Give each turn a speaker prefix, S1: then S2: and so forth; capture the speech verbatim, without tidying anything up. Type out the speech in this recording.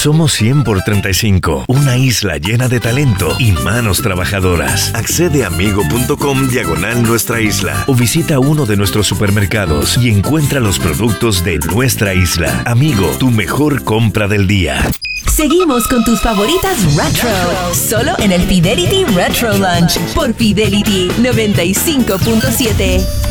S1: Somos cien por treinta y cinco, una isla llena de talento y manos trabajadoras. Accede a amigo.com diagonal nuestra isla o visita uno de nuestros supermercados y encuentra los productos de nuestra isla. Amigo, tu mejor compra del día.
S2: Seguimos con tus favoritas retro, solo en el Fidelity Retro Lunch por Fidelity noventa y cinco punto siete.